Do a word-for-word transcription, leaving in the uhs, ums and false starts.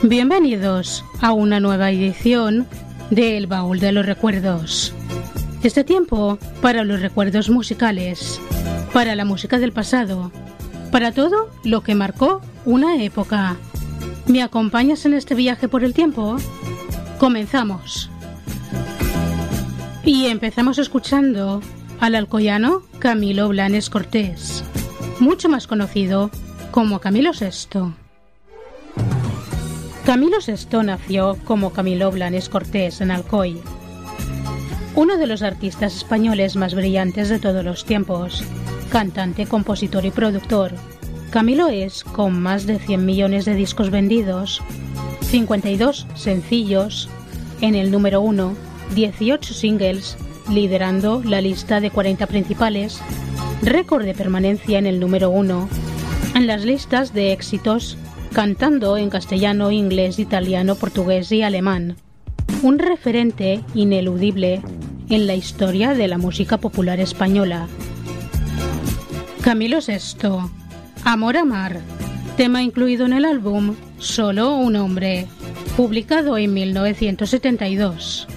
Bienvenidos a una nueva edición de El Baúl de los Recuerdos. Este tiempo para los recuerdos musicales, para la música del pasado, para todo lo que marcó una época. ¿Me acompañas en este viaje por el tiempo? Comenzamos. Y empezamos escuchando al alcoyano Camilo Blanes Cortés, mucho más conocido como Camilo sexto. Camilo sexto nació como Camilo Blanes Cortés en Alcoy, uno de los artistas españoles más brillantes de todos los tiempos, cantante, compositor y productor. Camilo es, con más de cien millones de discos vendidos, cincuenta y dos sencillos en el número uno, dieciocho singles, liderando la lista de cuarenta principales, récord de permanencia en el número uno, en las listas de éxitos, cantando en castellano, inglés, italiano, portugués y alemán. Un referente ineludible en la historia de la música popular española. Camilo sexto, Amor a Mar, tema incluido en el álbum Solo un hombre, publicado en mil novecientos setenta y dos.